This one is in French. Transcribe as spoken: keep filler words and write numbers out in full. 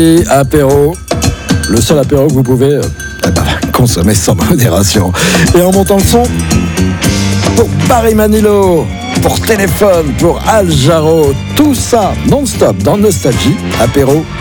Et apéro, le seul apéro que vous pouvez euh, eh ben, consommer sans modération. Et en montant le son, pour Paris Manilo, pour Téléphone, pour Al Jarreau, tout ça non-stop dans Nostalgie, apéro